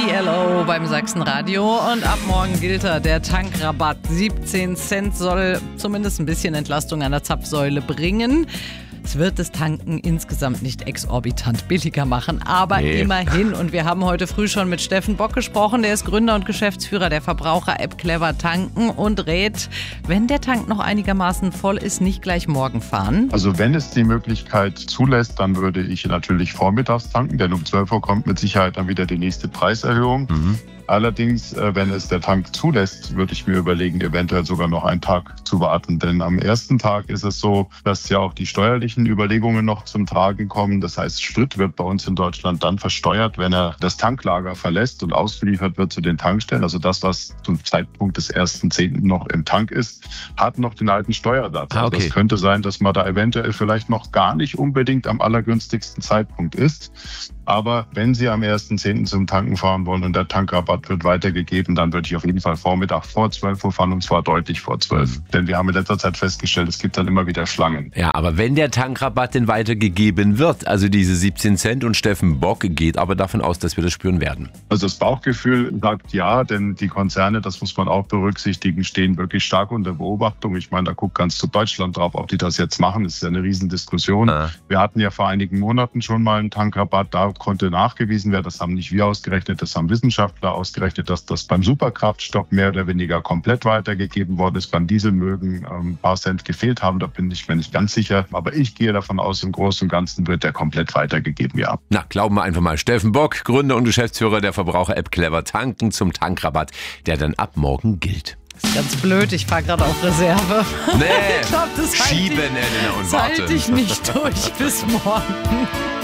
ELO beim Sachsenradio und ab morgen gilt er. Der Tankrabatt 17 Cent soll zumindest ein bisschen Entlastung an der Zapfsäule bringen. Es wird das Tanken insgesamt nicht exorbitant billiger machen, aber immerhin. Und wir haben heute früh schon mit Steffen Bock gesprochen. Der ist Gründer und Geschäftsführer der Verbraucher-App Clever Tanken und rät, wenn der Tank noch einigermaßen voll ist, nicht gleich morgen fahren. Also wenn es die Möglichkeit zulässt, dann würde ich natürlich vormittags tanken, denn um 12 Uhr kommt mit Sicherheit dann wieder die nächste Preiserhöhung. Allerdings, wenn es der Tank zulässt, würde ich mir überlegen, eventuell sogar noch einen Tag zu warten. Denn am ersten Tag ist es so, dass ja auch die steuerlichen Überlegungen noch zum Tragen kommen. Das heißt, Sprit wird bei uns in Deutschland dann versteuert, wenn er das Tanklager verlässt und ausgeliefert wird zu den Tankstellen. Also das, was zum Zeitpunkt des 1.10. noch im Tank ist, hat noch den alten Steuersatz. Also das könnte sein, dass man da eventuell vielleicht noch gar nicht unbedingt am allergünstigsten Zeitpunkt ist. Aber wenn Sie am 1.10. zum Tanken fahren wollen und der Tankrabatt wird weitergegeben, dann würde ich auf jeden Fall Vormittag vor 12 Uhr fahren und zwar deutlich vor 12. Denn wir haben in letzter Zeit festgestellt, es gibt dann immer wieder Schlangen. Ja, aber wenn der Tankrabatt denn weitergegeben wird, also diese 17 Cent und Steffen Bock geht aber davon aus, dass wir das spüren werden. Also das Bauchgefühl sagt ja, denn die Konzerne, das muss man auch berücksichtigen, stehen wirklich stark unter Beobachtung. Ich meine, da guckt ganz zu Deutschland drauf, ob die das jetzt machen. Das ist ja eine Riesendiskussion. Wir hatten ja vor einigen Monaten schon mal einen Tankrabatt, da konnte nachgewiesen werden, das haben nicht wir ausgerechnet, das haben Wissenschaftler ausgerechnet, dass das beim Superkraftstoff mehr oder weniger komplett weitergegeben worden ist. Beim Diesel mögen ein paar Cent gefehlt haben, da bin ich mir nicht ganz sicher. Aber ich gehe davon aus, im Großen und Ganzen wird der komplett weitergegeben, ja. Na, glauben wir einfach mal. Steffen Bock, Gründer und Geschäftsführer der Verbraucher-App Clever Tanken zum Tankrabatt, der dann ab morgen gilt. Das ist ganz blöd, ich fahre gerade auf Reserve. Nee, ich glaub, das schieben, Elena, und warte. halte ich nicht durch bis morgen.